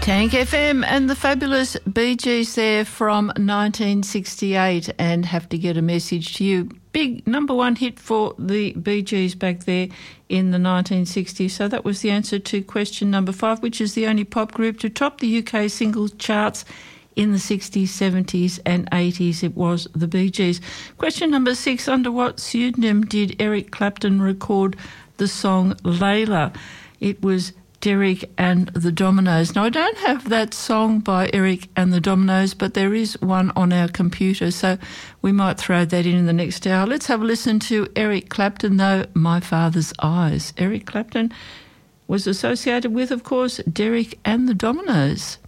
Tank FM and the fabulous Bee Gees there from 1968, and have to get a message to you. Big number one hit for the Bee Gees back there in the 1960s. So that was the answer to question number 5, which is the only pop group to top the UK singles charts in the 60s, 70s and 80s. It was the Bee Gees. Question number 6, under what pseudonym did Eric Clapton record the song Layla? It was Derek and the Dominoes. Now, I don't have that song by Eric and the Dominoes, but there is one on our computer, so we might throw that in the next hour. Let's have a listen to Eric Clapton, though, My Father's Eyes. Eric Clapton was associated with, of course, Derek and the Dominoes.